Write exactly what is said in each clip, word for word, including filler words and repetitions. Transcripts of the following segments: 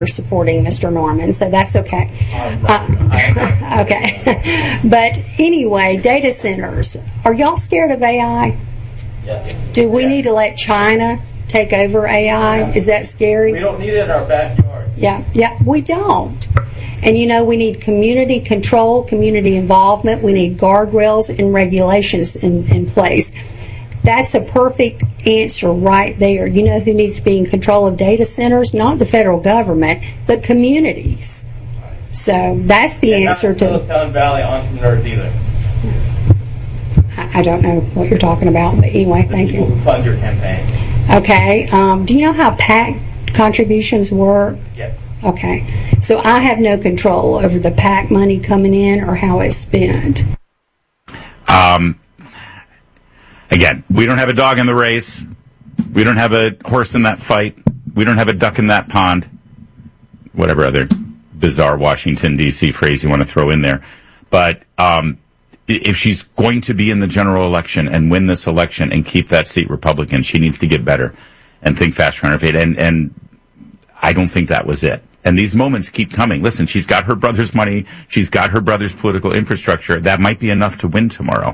supporting Mister Norman, so that's okay. Uh, okay. But anyway, data centers. Are y'all scared of A I? Yes. Do we yes. need to let China take over A I? Yeah. Is that scary? We don't need it in our backyard. Yeah, yeah, we don't. And you know, we need community control, community involvement. We need guardrails and regulations in, in place. That's a perfect answer right there. You know who needs to be in control of data centers? Not the federal government, but communities. So that's the and answer not to Silicon Valley entrepreneurs either. I, I don't know what you're talking about, but anyway, the thank people you. Who fund your campaign. Okay. Um, do you know how PAC contributions work? Yes. Okay. So I have no control over the PAC money coming in or how it's spent. Um. Again, we don't have a dog in the race. We don't have a horse in that fight. We don't have a duck in that pond. Whatever other bizarre Washington, D C phrase you want to throw in there. But um, if she's going to be in the general election and win this election and keep that seat Republican, she needs to get better and think fast, renovate. And, and I don't think that was it. And these moments keep coming. Listen, she's got her brother's money. She's got her brother's political infrastructure. That might be enough to win tomorrow.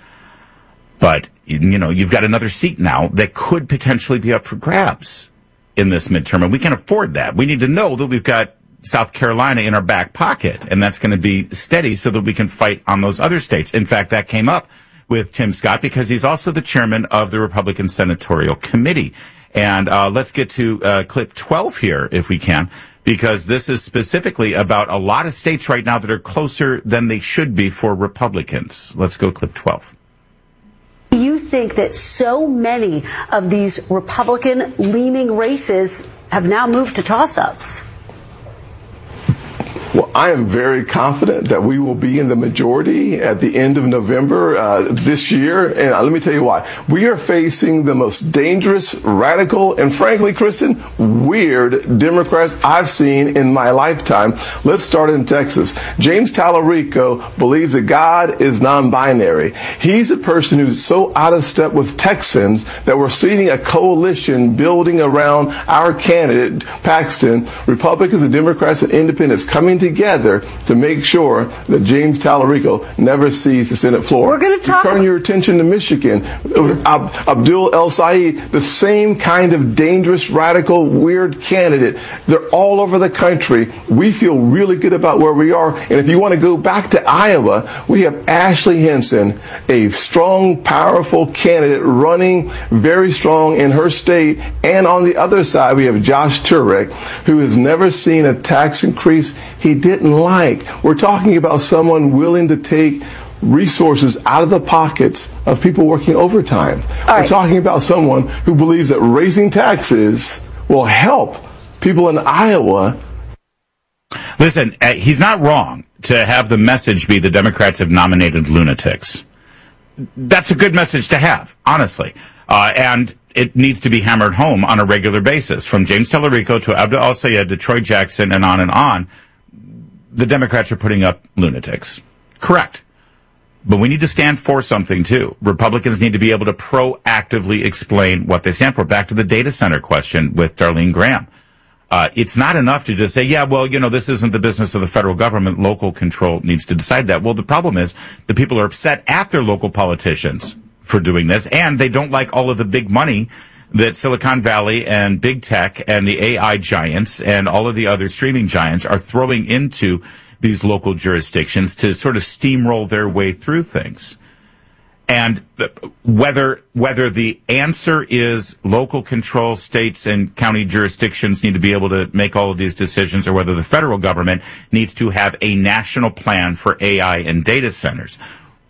But, you know, you've got another seat now that could potentially be up for grabs in this midterm, and we can afford that. We need to know that we've got South Carolina in our back pocket, and that's going to be steady so that we can fight on those other states. In fact, that came up with Tim Scott because he's also the chairman of the Republican Senatorial Committee. And uh, let's get to uh, clip twelve here, if we can, because this is specifically about a lot of states right now that are closer than they should be for Republicans. Let's go clip twelve. You think that so many of these Republican-leaning races have now moved to toss-ups? Well, I am very confident that we will be in the majority at the end of November uh, this year. And uh, let me tell you why. We are facing the most dangerous, radical, and frankly, Kristen, weird Democrats I've seen in my lifetime. Let's start in Texas. James Tallarico believes that God is non-binary. He's a person who's so out of step with Texans that we're seeing a coalition building around our candidate, Paxton, Republicans and Democrats and Independents coming together to make sure that James Tallarico never sees the Senate floor. We're going to talk. Turn your attention to Michigan. Ab- Abdul El Sayed, the same kind of dangerous, radical, weird candidate. They're all over the country. We feel really good about where we are. And if you want to go back to Iowa, we have Ashley Hinson, a strong, powerful candidate running very strong in her state. And on the other side, we have Josh Turek, who has never seen a tax increase he didn't like. We're talking about someone willing to take resources out of the pockets of people working overtime. Right. We're talking about someone who believes that raising taxes will help people in Iowa. Listen, uh, he's not wrong to have the message be the Democrats have nominated lunatics. That's a good message to have, honestly. Uh, and it needs to be hammered home on a regular basis. From James Tallarico to Abdul El Sayed to Troy Jackson and on and on, the Democrats are putting up lunatics. Correct. But we need to stand for something, too. Republicans need to be able to proactively explain what they stand for. Back to the data center question with Darlene Graham. Uh, it's not enough to just say, yeah, well, you know, this isn't the business of the federal government. Local control needs to decide that. Well, the problem is the people are upset at their local politicians for doing this, and they don't like all of the big money that Silicon Valley and big tech and the A I giants and all of the other streaming giants are throwing into these local jurisdictions to sort of steamroll their way through things. And whether whether the answer is local control, states and county jurisdictions need to be able to make all of these decisions, or whether the federal government needs to have a national plan for A I and data centers,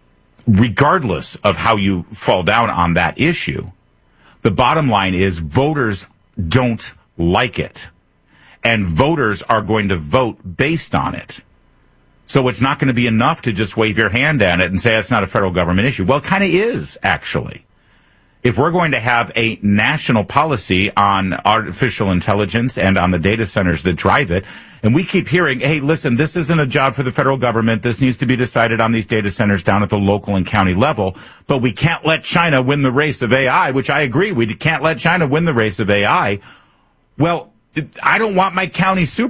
regardless of how you fall down on that issue, the bottom line is voters don't like it. And voters are going to vote based on it. So it's not going to be enough to just wave your hand at it and say it's not a federal government issue. Well, it kind of is, actually. If we're going to have a national policy on artificial intelligence and on the data centers that drive it, and we keep hearing, hey, listen, this isn't a job for the federal government. This needs to be decided on these data centers down at the local and county level. But we can't let China win the race of A I, which I agree. We can't let China win the race of A I. Well, I don't want my county super